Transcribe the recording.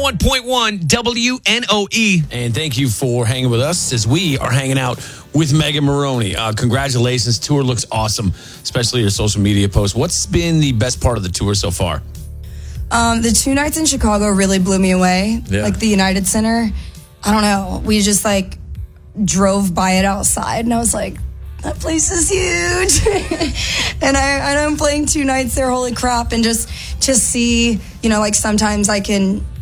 91.1 WNOE. And thank you for hanging with us as we are hanging out with Megan Moroney. Congratulations. Tour looks awesome, especially your social media posts. What's been the best part of the tour so far? The 2 nights in Chicago really blew me away. Yeah. Like the United Center. I don't know. We just drove by it outside and I was like, that place is huge. and I'm playing 2 nights there. Holy crap. And just see, sometimes I can